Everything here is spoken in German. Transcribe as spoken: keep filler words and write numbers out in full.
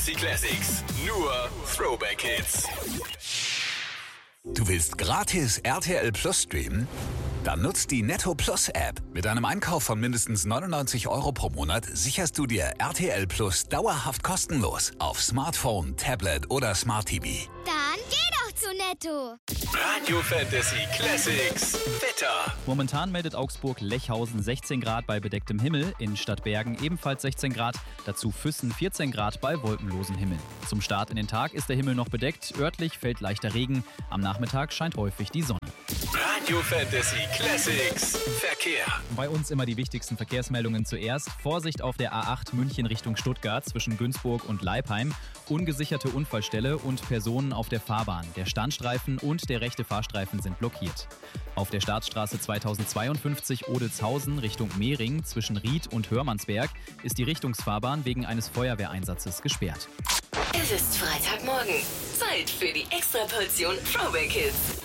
Fantasy Classics. Nur Throwback Hits. Du willst gratis R T L Plus streamen? Dann nutzt die Netto Plus App. Mit einem Einkauf von mindestens neunundneunzig Euro pro Monat sicherst du dir R T L Plus dauerhaft kostenlos auf Smartphone, Tablet oder Smart T V. Dann geh doch zu Netto. Radio Fantasy Classics. Wetter. Momentan meldet Augsburg-Lechhausen sechzehn Grad bei bedecktem Himmel, in Stadtbergen ebenfalls sechzehn Grad, dazu Füssen vierzehn Grad bei wolkenlosem Himmel. Zum Start in den Tag ist der Himmel noch bedeckt, örtlich fällt leichter Regen, am Nachmittag scheint häufig die Sonne. Radio Fantasy Classics. Verkehr. Bei uns immer die wichtigsten Verkehrsmeldungen zuerst. Vorsicht auf der A acht München Richtung Stuttgart zwischen Günzburg und Leipheim. Ungesicherte Unfallstelle und Personen auf der Fahrbahn. Der Standstreifen und der rechte Fahrstreifen sind blockiert. Auf der Staatsstraße zweitausendzweiundfünfzig Odelshausen Richtung Mehring zwischen Ried und Hörmannsberg ist die Richtungsfahrbahn wegen eines Feuerwehreinsatzes gesperrt. Es ist Freitagmorgen. Zeit für die Extraportion Throwback Hits.